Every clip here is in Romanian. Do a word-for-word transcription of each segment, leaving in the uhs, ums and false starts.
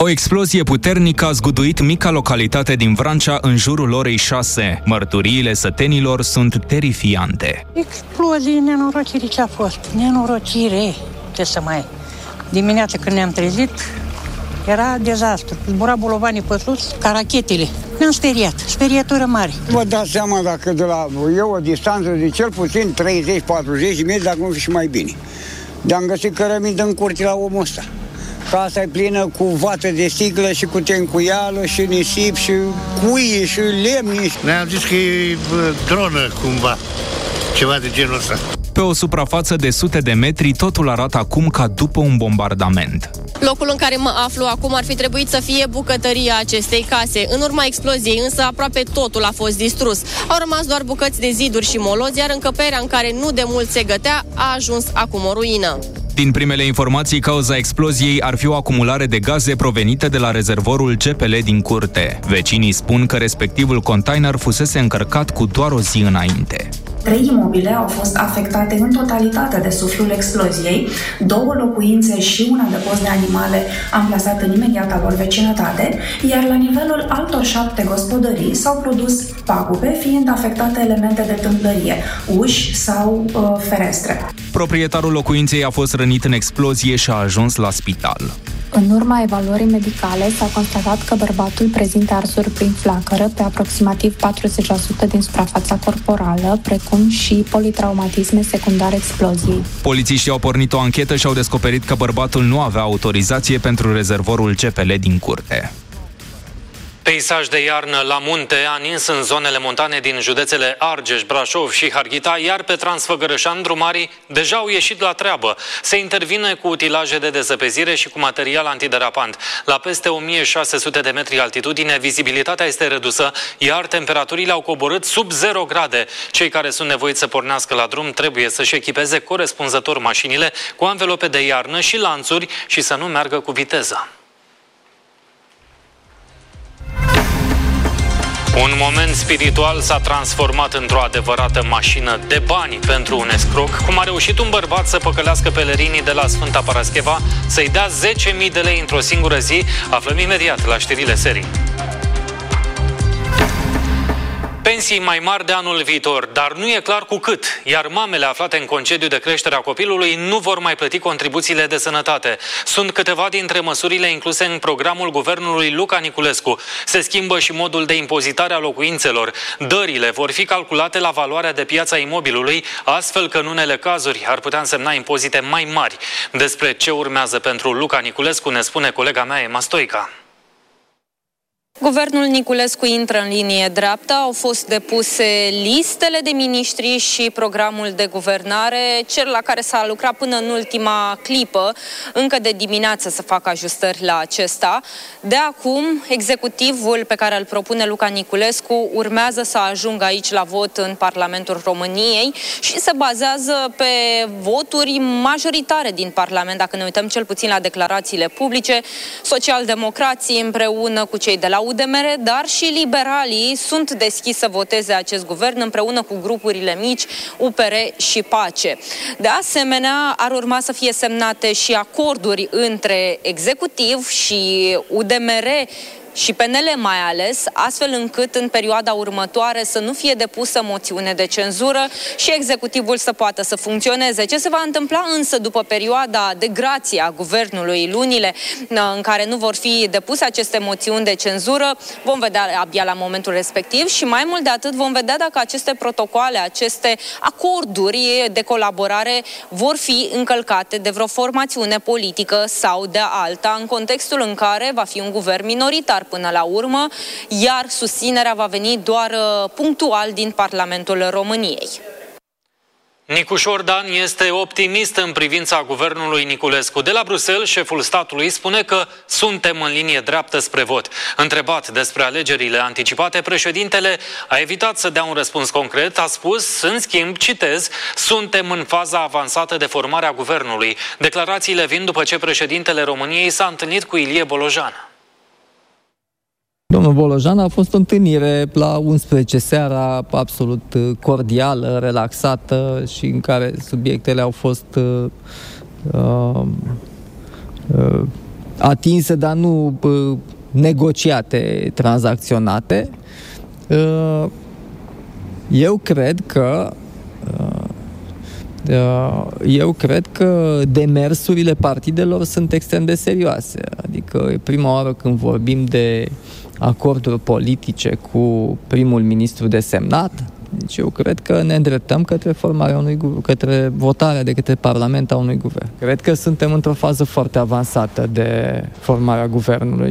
O explozie puternică a zguduit mica localitate din Vrancea în jurul orei șase. Mărturiile sătenilor sunt terifiante. Explozie, nenorocire ce a fost. Nenorocire. Ce să mai... Dimineața când ne-am trezit, era dezastru. Zbura bolovanii pe sus, ca rachetele. Ne-am speriat. Sperietură mare. Vă dați seama dacă de la eu o distanță de cel puțin treizeci patruzeci de metri, dacă nu fi și mai bine. De-am găsit cărămidă în curte la omul ăsta. Casa e plină cu vată de sticlă și cu tencuială și nisip și cuie și lemni. Ne-am zis că e dronă cumva, ceva de genul ăsta. Pe o suprafață de sute de metri, totul arată acum ca după un bombardament. Locul în care mă aflu acum ar fi trebuit să fie bucătăria acestei case. În urma exploziei, însă, aproape totul a fost distrus. Au rămas doar bucăți de ziduri și molozi, iar încăperea în care nu de mult se gătea a ajuns acum o ruină. Din primele informații, cauza exploziei ar fi o acumulare de gaze provenite de la rezervorul G P L din curte. Vecinii spun că respectivul container fusese încărcat cu doar o zi înainte. Trei imobile au fost afectate în totalitate de suflul exploziei, două locuințe și un adăpost de animale amplasat în imediata lor vecinătate, iar la nivelul altor șapte gospodării s-au produs pagube, fiind afectate elemente de tâmplărie, uși sau uh, ferestre. Proprietarul locuinței a fost rănit în explozie și a ajuns la spital. În urma evaluării medicale s-a constatat că bărbatul prezintă arsuri prin flacără pe aproximativ patruzeci la sută din suprafața corporală, precum și politraumatisme secundare exploziei. Polițiștii au pornit o anchetă și au descoperit că bărbatul nu avea autorizație pentru rezervorul G P L din curte. Peisaj de iarnă la munte a nins în zonele montane din județele Argeș, Brașov și Harghita, iar pe Transfăgărășan drumarii deja au ieșit la treabă. Se intervine cu utilaje de dezăpezire și cu material antiderapant. La peste o mie șase sute de metri altitudine, vizibilitatea este redusă, iar temperaturile au coborât sub zero grade. Cei care sunt nevoiți să pornească la drum trebuie să-și echipeze corespunzător mașinile cu anvelope de iarnă și lanțuri și să nu meargă cu viteză. Un moment spiritual s-a transformat într-o adevărată mașină de bani pentru un escroc, cum a reușit un bărbat să păcălească pelerinii de la Sfânta Parascheva, să-i dea zece mii de lei într-o singură zi. Aflăm imediat la știrile serii. Pensii mai mari de anul viitor, dar nu e clar cu cât, iar mamele aflate în concediu de creștere a copilului nu vor mai plăti contribuțiile de sănătate. Sunt câteva dintre măsurile incluse în programul guvernului Luca Niculescu. Se schimbă și modul de impozitare a locuințelor. Dările vor fi calculate la valoarea de piață a imobilului, astfel că în unele cazuri ar putea însemna impozite mai mari. Despre ce urmează pentru Luca Niculescu ne spune colega mea Emma Stoica. Guvernul Niculescu intră în linie dreaptă, au fost depuse listele de miniștri și programul de guvernare, cel la care s-a lucrat până în ultima clipă, încă de dimineață să facă ajustări la acesta. De acum, executivul pe care îl propune Luca Niculescu urmează să ajungă aici la vot în Parlamentul României și se bazează pe voturi majoritare din Parlament, dacă ne uităm cel puțin la declarațiile publice. Socialdemocrații împreună cu cei de la U D M R, dar și liberalii sunt deschiși să voteze acest guvern împreună cu grupurile mici, U P R și Pace. De asemenea, ar urma să fie semnate și acorduri între executiv și U D M R și P N L mai ales, astfel încât în perioada următoare să nu fie depusă moțiune de cenzură și executivul să poată să funcționeze. Ce se va întâmpla însă după perioada de grație a guvernului, lunile în care nu vor fi depuse aceste moțiuni de cenzură, vom vedea abia la momentul respectiv și mai mult de atât vom vedea dacă aceste protocoale, aceste acorduri de colaborare vor fi încălcate de vreo formațiune politică sau de alta, în contextul în care va fi un guvern minoritar până la urmă, iar susținerea va veni doar punctual din Parlamentul României. Nicușor Dan este optimist în privința guvernului Niculescu. De la Bruxelles, șeful statului spune că suntem în linie dreaptă spre vot. Întrebat despre alegerile anticipate, președintele a evitat să dea un răspuns concret, a spus, în schimb, citez, suntem în faza avansată de formare a guvernului. Declarațiile vin după ce președintele României s-a întâlnit cu Ilie Bolojan. Domnul Bolojan, a fost o întâlnire la unsprezece seara absolut cordială, relaxată și în care subiectele au fost uh, uh, atinse, dar nu uh, negociate, tranzacționate. Uh, eu cred că uh, Eu cred că demersurile partidelor sunt extrem de serioase. Adică e prima oară când vorbim de acorduri politice cu primul ministru desemnat. Deci eu cred că ne îndreptăm către formarea unui către votarea de către Parlament a unui guvern. Cred că suntem într-o fază foarte avansată de formarea guvernului.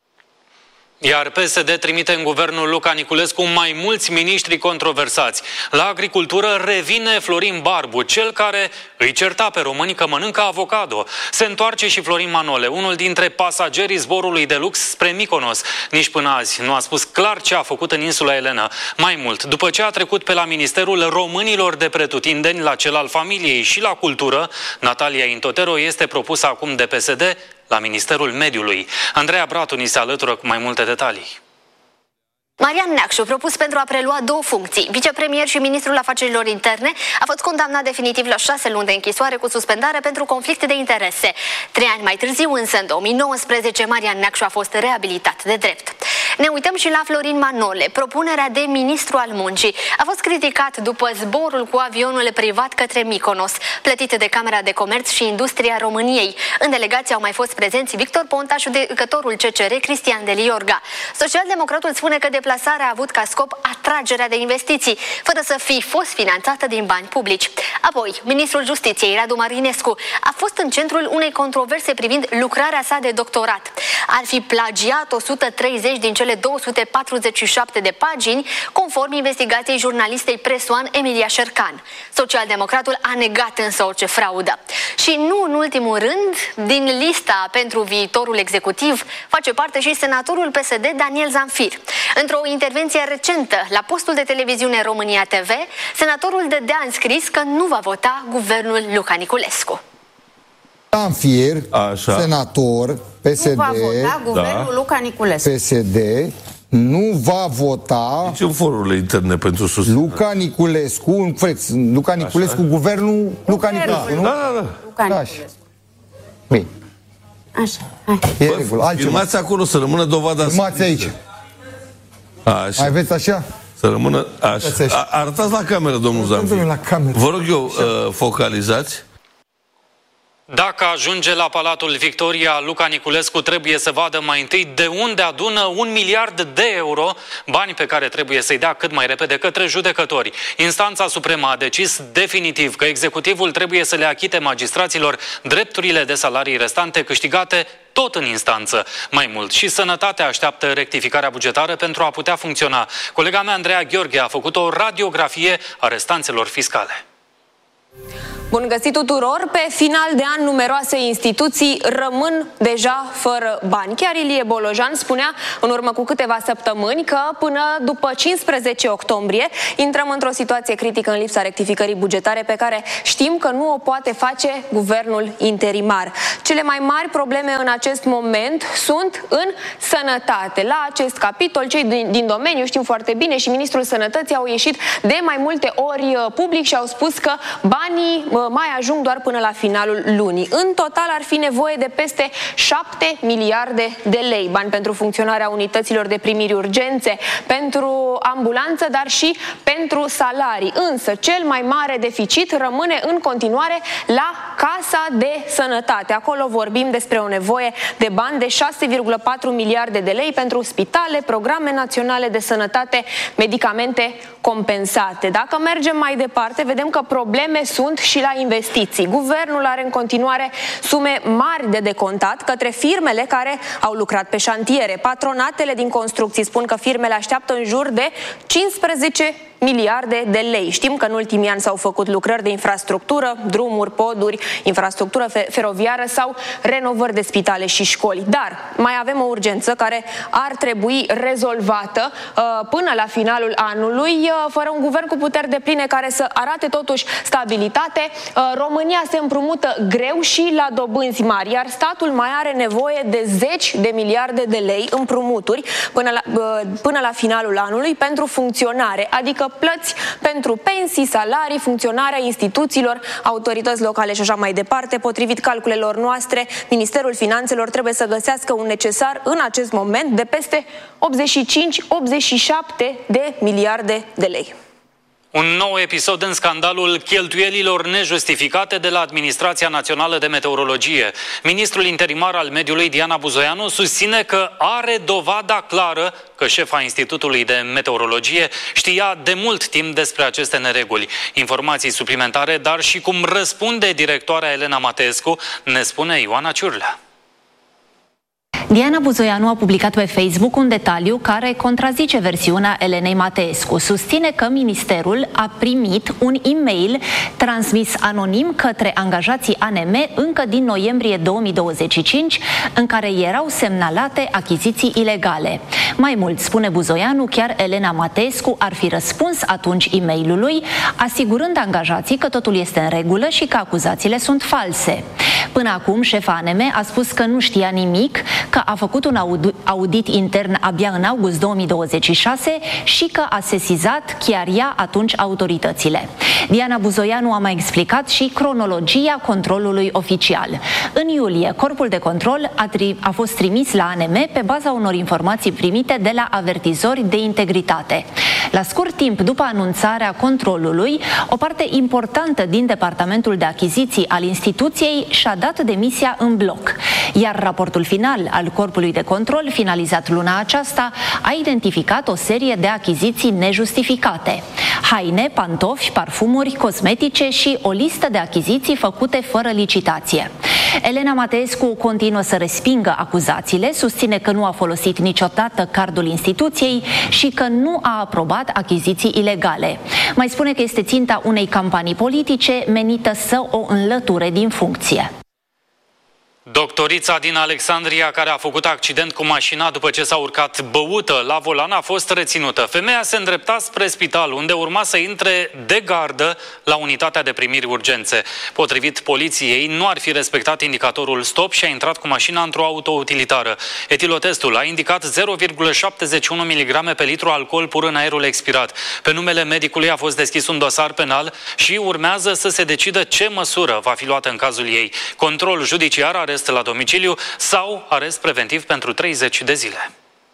Iar P S D trimite în guvernul Luca Niculescu mai mulți miniștri controversați. La agricultură revine Florin Barbu, cel care îi certa pe românii că mănâncă avocado. Se întoarce și Florin Manole, unul dintre pasagerii zborului de lux spre Mykonos. Nici până azi nu a spus clar ce a făcut în insula Elena. Mai mult, după ce a trecut pe la Ministerul Românilor de Pretutindeni, la cel al familiei și la cultură, Natalia Intotero este propusă acum de P S D la Ministerul Mediului. Andreea Bratu ni se alătură cu mai multe detalii. Marian Neacșu, propus pentru a prelua două funcții, vicepremier și ministrul afacerilor interne, a fost condamnat definitiv la șase luni de închisoare cu suspendare pentru conflicte de interese. Trei ani mai târziu, însă, în două mii nouăsprezece, Marian Neacșu a fost reabilitat de drept. Ne uităm și la Florin Manole. Propunerea de ministru al muncii a fost criticat după zborul cu avionul privat către Mykonos, plătit de Camera de Comerț și Industria României. În delegație au mai fost prezenți Victor Ponta, judecătorul C C R Cristian Deliorga. Socialdemocratul spune că deplasarea a avut ca scop atragerea de investiții, fără să fi fost finanțată din bani publici. Apoi, ministrul Justiției, Radu Marinescu, a fost în centrul unei controverse privind lucrarea sa de doctorat. Ar fi plagiat o sută treizeci din cele două sute patruzeci și șapte de pagini, conform investigației jurnalistei Presoan Emilia Șercan. Socialdemocratul a negat însă orice fraudă. Și nu în ultimul rând, din lista pentru viitorul executiv face parte și senatorul P S D Daniel Zamfir. Într-o intervenție recentă la postul de televiziune România T V, senatorul dădea înscris că nu va vota guvernul Luca Niculescu. Zamfir, senator, P S D, nu va vota guvernul da. Luca Niculescu. P S D nu va vota nici în forurile interne pentru susținere. Luca Niculescu, freț, Luca Niculescu, așa. Guvernul Luca Niculescu, nu? Da, da, da. Luca Niculescu. Bine. Așa, hai. E regulă. Filmați acolo să rămână dovada. Filmați aici. Așa. Mai aveți așa? Să rămână așa. Arătați la cameră, domnul Zamfir. Vă rog eu, uh, focalizați. Dacă ajunge la Palatul Victoria, Luca Niculescu trebuie să vadă mai întâi de unde adună un miliard de euro, bani pe care trebuie să-i dea cât mai repede către judecători. Instanța Supremă a decis definitiv că executivul trebuie să le achite magistraților drepturile de salarii restante câștigate tot în instanță. Mai mult, și Sănătatea așteaptă rectificarea bugetară pentru a putea funcționa. Colega mea, Andreea Gheorghe, a făcut o radiografie a restanțelor fiscale. Bun găsit tuturor! Pe final de an, numeroase instituții rămân deja fără bani. Chiar Ilie Bolojan spunea în urmă cu câteva săptămâni că până după cincisprezece octombrie intrăm într-o situație critică în lipsa rectificării bugetare pe care știm că nu o poate face guvernul interimar. Cele mai mari probleme în acest moment sunt în sănătate. La acest capitol, cei din, din domeniu știm foarte bine și Ministrul Sănătății au ieșit de mai multe ori public și au spus că banii mai ajung doar până la finalul lunii. În total ar fi nevoie de peste șapte miliarde de lei, bani pentru funcționarea unităților de primiri urgențe, pentru ambulanță, dar și pentru salarii. Însă cel mai mare deficit rămâne în continuare la Casa de Sănătate. Acolo vorbim despre o nevoie de bani de șase virgulă patru miliarde de lei pentru spitale, programe naționale de sănătate, medicamente compensate. Dacă mergem mai departe, vedem că probleme sunt și la investiții. Guvernul are în continuare sume mari de decontat către firmele care au lucrat pe șantiere. Patronatele din construcții spun că firmele așteaptă în jur de cincisprezece miliarde de lei. Știm că în ultimii ani s-au făcut lucrări de infrastructură, drumuri, poduri, infrastructură feroviară sau renovări de spitale și școli. Dar mai avem o urgență care ar trebui rezolvată uh, până la finalul anului, uh, fără un guvern cu puteri depline care să arate totuși stabilitate. Uh, România se împrumută greu și la dobânzi mari, iar statul mai are nevoie de zeci de miliarde de lei împrumuturi până la, uh, până la finalul anului pentru funcționare, adică plăți pentru pensii, salarii, funcționarea instituțiilor, autorități locale și așa mai departe. Potrivit calculelor noastre, Ministerul Finanțelor trebuie să găsească un necesar în acest moment de peste optzeci și cinci optzeci și șapte de miliarde de lei. Un nou episod în scandalul cheltuielilor nejustificate de la Administrația Națională de Meteorologie. Ministrul interimar al mediului, Diana Buzoianu, susține că are dovada clară că șefa Institutului de Meteorologie știa de mult timp despre aceste nereguli. Informații suplimentare, dar și cum răspunde directoarea Elena Mateescu, ne spune Ioana Ciurlea. Diana Buzoianu a publicat pe Facebook un detaliu care contrazice versiunea Elenei Mateescu. Susține că ministerul a primit un e-mail transmis anonim către angajații A N M încă din noiembrie două mii douăzeci și cinci, în care erau semnalate achiziții ilegale. Mai mult, spune Buzoianu, chiar Elena Mateescu ar fi răspuns atunci e-mailului, asigurând angajații că totul este în regulă și că acuzațiile sunt false. Până acum, șefa A N M a spus că nu știa nimic, că a făcut un audit intern abia în august două mii douăzeci și șase și că a sesizat chiar ea atunci autoritățile. Diana Buzoianu a mai explicat și cronologia controlului oficial. În iulie, corpul de control a, a fost trimis la A N M pe baza unor informații primite de la avertizori de integritate. La scurt timp după anunțarea controlului, o parte importantă din departamentul de achiziții al instituției și-a dat demisia în bloc, iar raportul final al corpului de control, finalizat luna aceasta, a identificat o serie de achiziții nejustificate: haine, pantofi, parfumuri, cosmetice și o listă de achiziții făcute fără licitație. Elena Mateescu continuă să respingă acuzațiile, susține că nu a folosit niciodată cardul instituției și că nu a aprobat achiziții ilegale. Mai spune că este ținta unei campanii politice menită să o înlăture din funcție. Doctorița din Alexandria, care a făcut accident cu mașina după ce s-a urcat băută la volan, a fost reținută. Femeia se îndrepta spre spital, unde urma să intre de gardă la unitatea de primiri urgențe. Potrivit poliției, nu ar fi respectat indicatorul stop și a intrat cu mașina într-o autoutilitară. Etilotestul a indicat zero virgulă șaptezeci și unu miligrame pe litru alcool pur în aerul expirat. Pe numele medicului a fost deschis un dosar penal și urmează să se decidă ce măsură va fi luată în cazul ei: control judiciar, arest la domiciliu sau arest preventiv pentru treizeci de zile.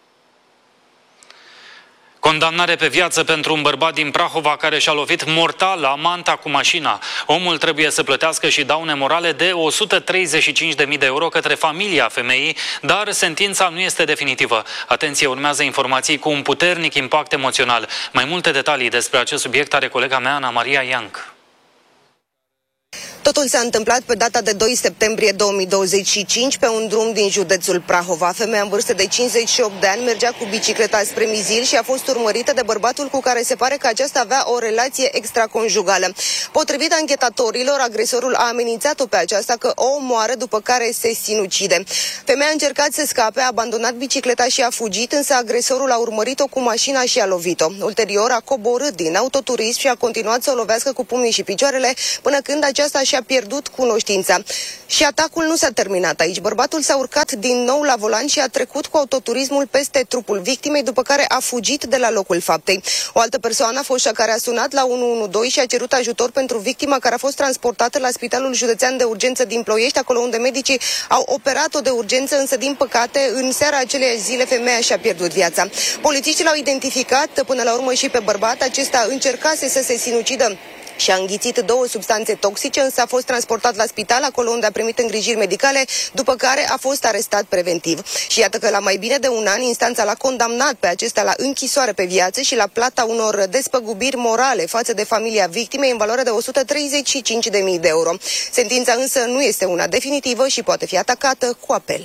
Condamnare pe viață pentru un bărbat din Prahova care și-a lovit mortal amanta cu mașina. Omul trebuie să plătească și daune morale de o sută treizeci și cinci de mii de euro către familia femeii, dar sentința nu este definitivă. Atenție, urmează informații cu un puternic impact emoțional. Mai multe detalii despre acest subiect are colega mea, Ana Maria Ianc. Totul s-a întâmplat pe data de doi septembrie două mii douăzeci și cinci pe un drum din județul Prahova. Femeia în vârstă de cincizeci și opt de ani mergea cu bicicleta spre Mizil și a fost urmărită de bărbatul cu care se pare că aceasta avea o relație extraconjugală. Potrivit anchetatorilor, agresorul a amenințat-o pe aceasta că o omoară, după care se sinucide. Femeia a încercat să scape, a abandonat bicicleta și a fugit, însă agresorul a urmărit-o cu mașina și a lovit-o. Ulterior a coborât din autoturism și a continuat să o lovească cu pumnii și picioarele până când aceasta și-a pierdut cunoștința. Și atacul nu s-a terminat aici. Bărbatul s-a urcat din nou la volan și a trecut cu autoturismul peste trupul victimei, după care a fugit de la locul faptei. O altă persoană a fost cea care a sunat la unu unu doi și a cerut ajutor pentru victima, care a fost transportată la Spitalul Județean de Urgență din Ploiești, acolo unde medicii au operat-o de urgență, însă din păcate în seara aceleiași zile femeia și-a pierdut viața. Polițiștii l-au identificat până la urmă și pe bărbat. Acesta încercase să se sinucidă și a înghițit două substanțe toxice, însă a fost transportat la spital, acolo unde a primit îngrijiri medicale, după care a fost arestat preventiv. Și iată că la mai bine de un an, instanța l-a condamnat pe acesta la închisoare pe viață și la plata unor despăgubiri morale față de familia victimei în valoare de o sută treizeci și cinci de mii de euro. Sentința însă nu este una definitivă și poate fi atacată cu apel.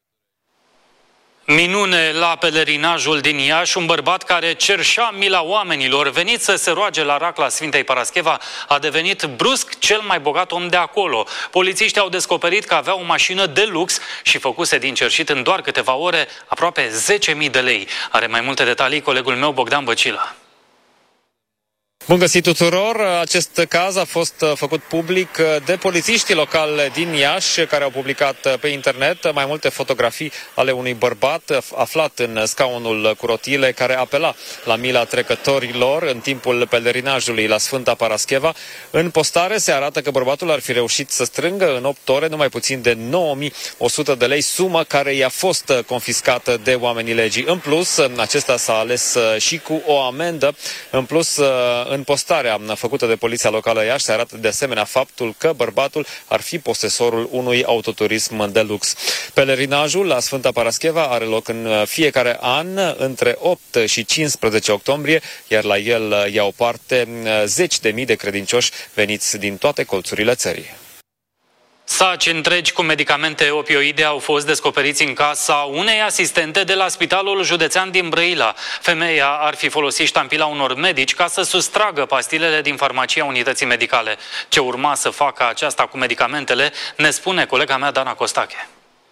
Minune la pelerinajul din Iași, un bărbat care cerșea mila oamenilor venit să se roage la racla Sfintei Parascheva a devenit brusc cel mai bogat om de acolo. Polițiștii au descoperit că avea o mașină de lux și făcuse din cerșit în doar câteva ore aproape zece mii de lei. Are mai multe detalii colegul meu Bogdan Băcilă. Bun găsit tuturor! Acest caz a fost făcut public de polițiștii locali din Iași, care au publicat pe internet mai multe fotografii ale unui bărbat aflat în scaunul cu rotile, care apela la mila trecătorilor în timpul pelerinajului la Sfânta Parascheva. În postare se arată că bărbatul ar fi reușit să strângă în opt ore numai puțin de nouă mii o sută de lei, sumă care i-a fost confiscată de oamenii legii. În plus, acesta s-a ales și cu o amendă. În plus, în În postarea făcută de poliția locală Iași se arată de asemenea faptul că bărbatul ar fi posesorul unui autoturism de lux. Pelerinajul la Sfânta Parascheva are loc în fiecare an între opt și cincisprezece octombrie, iar la el iau parte zeci de mii de credincioși veniți din toate colțurile țării. Saci întregi cu medicamente opioide au fost descoperiți în casa unei asistente de la Spitalul Județean din Brăila. Femeia ar fi folosit ștampila unor medici ca să sustragă pastilele din farmacia unității medicale. Ce urma să facă aceasta cu medicamentele, ne spune colega mea Dana Costache.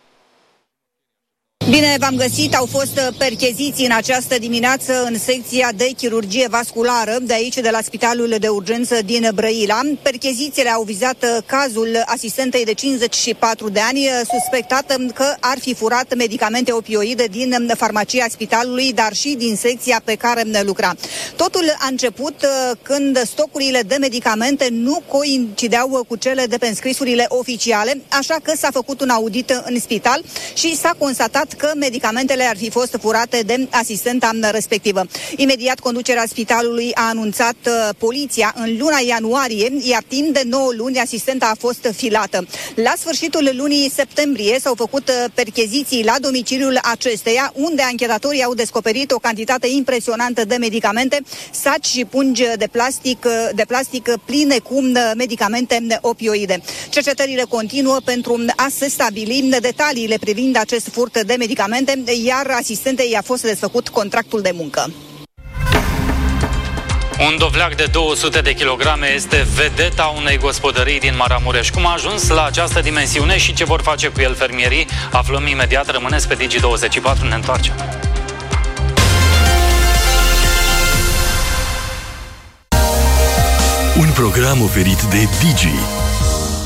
Bine v-am găsit, au fost percheziții în această dimineață în secția de chirurgie vasculară de aici, de la Spitalul de Urgență din Brăila. Perchezițiile au vizat cazul asistentei de cincizeci și patru de ani, suspectată că ar fi furat medicamente opioide din farmacia spitalului, dar și din secția pe care lucra. Totul a început când stocurile de medicamente nu coincideau cu cele de pe înscrisurile oficiale, așa că s-a făcut un audit în spital și s-a constatat că medicamentele ar fi fost furate de asistenta respectivă. Imediat, conducerea spitalului a anunțat uh, poliția în luna ianuarie, iar timp de nouă luni asistenta a fost filată. La sfârșitul lunii septembrie s-au făcut uh, percheziții la domiciliul acesteia, unde anchetatorii au descoperit o cantitate impresionantă de medicamente, saci și pungi de plastic, uh, de plastic pline cu uh, medicamente opioide. Cercetările continuă pentru a se stabili detaliile privind acest furt de medicamente, iar asistentei i-a fost desfăcut contractul de muncă. Un dovleac de două sute de kilograme este vedeta unei gospodării din Maramureș. Cum a ajuns la această dimensiune și ce vor face cu el fermierii, aflăm imediat. Rămâneți pe Digi douăzeci și patru, ne întoarcem. Un program oferit de Digi,